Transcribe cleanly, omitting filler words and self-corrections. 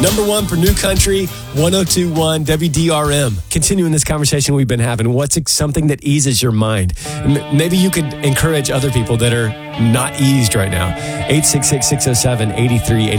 Number one for New Country, 102.1 WDRM. Continuing this conversation we've been having, what's something that eases your mind? Maybe you could encourage other people that are not eased right now. 866-607-8380.